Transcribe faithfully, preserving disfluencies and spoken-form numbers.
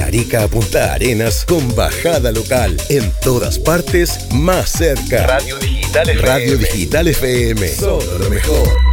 Arica a Punta Arenas con bajada local. En todas partes, más cerca. Radio Digital F M. Radio Digital F M. Solo lo mejor.